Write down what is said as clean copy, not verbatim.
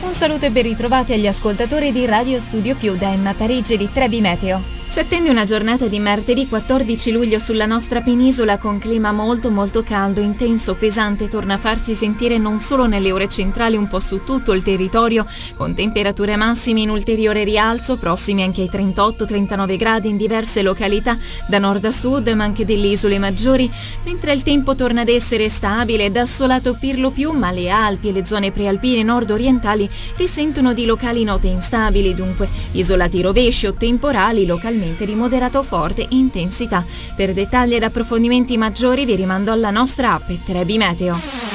Un saluto e ben ritrovati agli ascoltatori di Radio Studio Più da Emma Parigi di Trebi Meteo. Ci attende una giornata di martedì 14 luglio sulla nostra penisola con clima molto caldo, intenso, pesante, torna a farsi sentire non solo nelle ore centrali, un po' su tutto il territorio, con temperature massime in ulteriore rialzo, prossimi anche ai 38-39 gradi in diverse località, da nord a sud, ma anche delle isole maggiori, mentre il tempo torna ad essere stabile ed assolato per lo più, ma le Alpi e le zone prealpine nord-orientali risentono di locali note instabili, dunque isolati rovesci o temporali localmente di moderata o forte intensità. Per dettagli ed approfondimenti maggiori vi rimando alla nostra app Trebi Meteo.